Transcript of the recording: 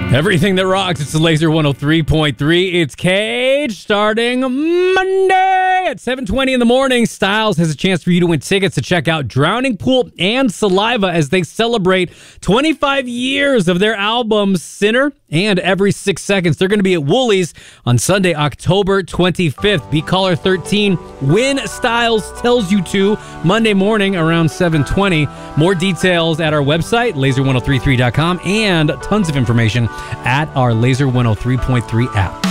Everything that rocks, it's the Laser 103.3. It's Cage starting Monday at 7:20 in the morning. Styles has a chance for you to win tickets to check out Drowning Pool and Saliva as they celebrate 25 years of their albums Sinner and Every 6 Seconds. They're going to be at Woolies on Sunday, October 25th. Be caller 13 when Styles tells you to, Monday morning around 7:20. More details at our website, laser1033.com, and tons of information at our Laser 103.3 app.